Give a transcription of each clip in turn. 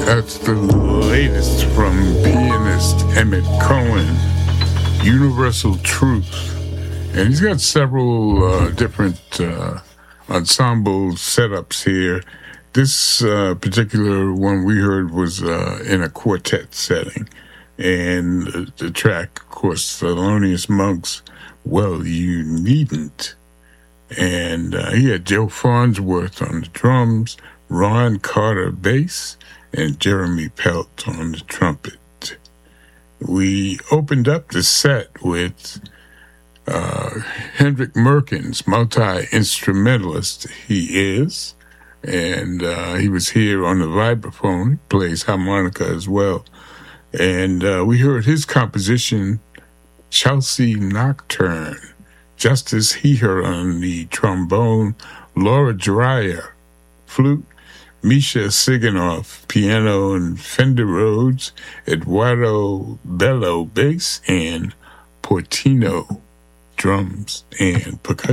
That's the latest from pianist Emmett Cohen, Universal Truth. And he's got several different ensemble setups here. This particular one we heard was in a quartet setting. And the track, of course, Thelonious Monk's Well, You Needn't. And he had Joe Farnsworth on the drums, Ron Carter bass, and Jeremy Pelt on the trumpet. We opened up the set with Hendrik Merkens, multi-instrumentalist he is, and he was here on the vibraphone. He plays harmonica as well. And we heard his composition, Chelsea Nocturne. Justice Heher on the trombone, Laura Dreyer, flute, Misha Siganoff, piano and Fender Rhodes, Eduardo Bello, bass, and Portino, drums and percussion.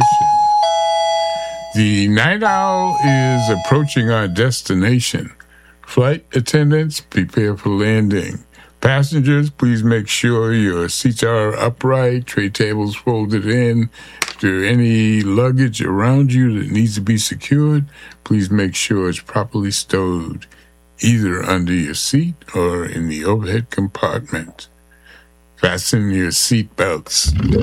The Night Owl is approaching our destination. Flight attendants, prepare for landing. Passengers, please make sure your seats are upright, tray tables folded in. If there are any luggage around you that needs to be secured, please make sure it's properly stowed, either under your seat or in the overhead compartment. Fasten your seat belts.